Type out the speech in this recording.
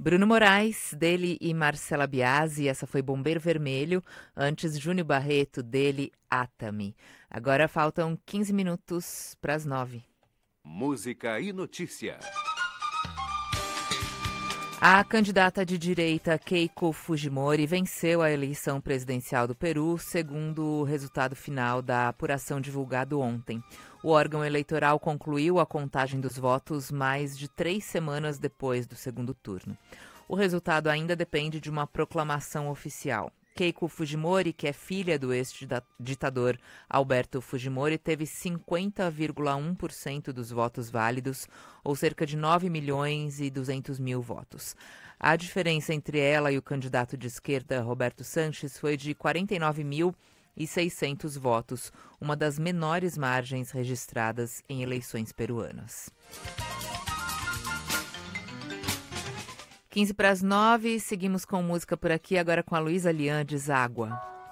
Bruno Moraes, dele e Marcela Biasi, essa foi Bombeiro Vermelho. Antes, Júnior Barreto, dele, Atami. Agora faltam 15 minutos para as 9. Música e notícia. A candidata de direita Keiko Fujimori venceu a eleição presidencial do Peru, segundo o resultado final da apuração divulgado ontem. O órgão eleitoral concluiu a contagem dos votos mais de 3 semanas depois do segundo turno. O resultado ainda depende de uma proclamação oficial. Keiko Fujimori, que é filha do ex-ditador Alberto Fujimori, teve 50,1% dos votos válidos, ou cerca de 9 milhões e 200 mil votos. A diferença entre ela e o candidato de esquerda, Roberto Sanches, foi de 49.600 votos, uma das menores margens registradas em eleições peruanas. 15 para as 9, seguimos com música por aqui, agora com a Luísa Liandes, Água.